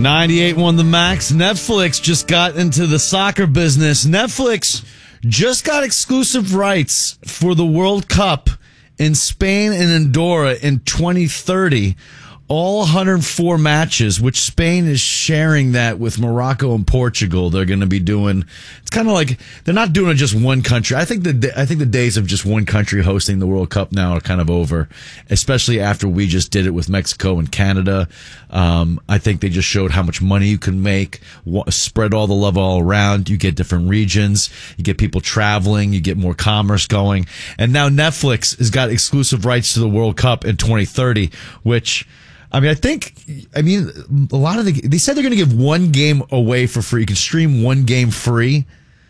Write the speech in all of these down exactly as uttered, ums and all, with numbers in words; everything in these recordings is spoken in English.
ninety-eight won the max. Netflix just got into the soccer business. Netflix just got exclusive rights for the World Cup in Spain and Andorra in twenty thirty. All one hundred four matches, which Spain is sharing that with Morocco and Portugal. They're going to be doing. It's kind of like they're not doing it just one country. I think the I think the days of just one country hosting the World Cup now are kind of over, especially after we just did it with Mexico and Canada. Um, I think they just showed how much money you can make, spread all the love all around. You get different regions, you get people traveling, you get more commerce going, and now Netflix has got exclusive rights to the World Cup in twenty thirty, which. I mean, I think, I mean, a lot of the, they said they're going to give one game away for free. You can stream one game free,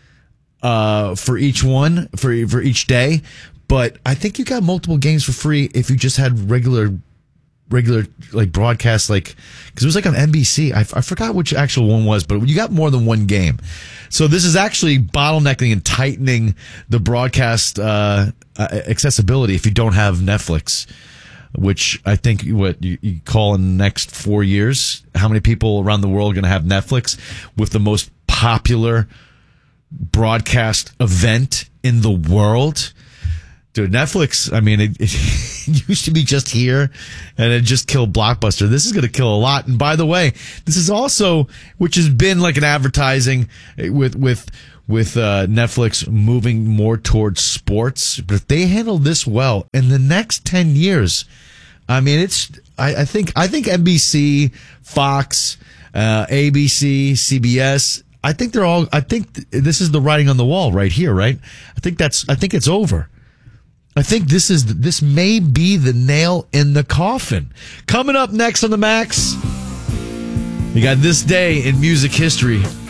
uh, for each one, for, for each day. But I think you got multiple games for free if you just had regular, regular, like broadcast, like, cause it was like on N B C. I, I forgot which actual one was, but you got more than one game. So this is actually bottlenecking and tightening the broadcast, uh, accessibility if you don't have Netflix. Which I think what you, you call in the next four years, how many people around the world are going to have Netflix with the most popular broadcast event in the world? Dude, Netflix, I mean, it, it used to be just here and it just killed Blockbuster. This is going to kill a lot. And by the way, this is also, which has been like an advertising with, with, with uh, Netflix moving more towards sports. But if they handle this well in the next ten years, I mean, it's, I, I think, I think N B C, Fox, uh, A B C, C B S, I think they're all, I think th- this is the writing on the wall right here, right? I think that's, I think it's over. I think this is, this may be the nail in the coffin. Coming up next on the Max, you got this day in music history.